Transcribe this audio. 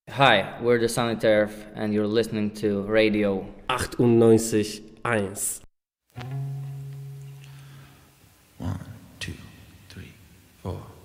Hi, we're the Sonic Turf and you're listening to Radio 98.1.